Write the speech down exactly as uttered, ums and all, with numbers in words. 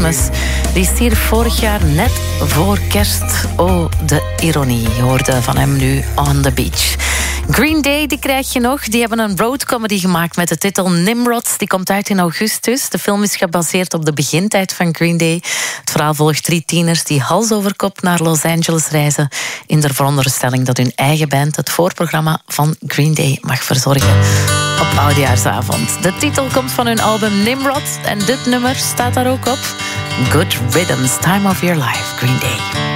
Christmas. Die stierf vorig jaar net voor kerst. Oh, de ironie. Je hoorde van hem nu On the Beach. Green Day, die krijg je nog. Die hebben een roadcomedy gemaakt met de titel Nimrod. Die komt uit in augustus. De film is gebaseerd op de begintijd van Green Day. Het verhaal volgt drie tieners die hals over kop naar Los Angeles reizen in de veronderstelling dat hun eigen band het voorprogramma van Green Day mag verzorgen op oudejaarsavond. De titel komt van hun album Nimrod en dit nummer staat daar ook op. Good Riddance, Time of Your Life, Green Day.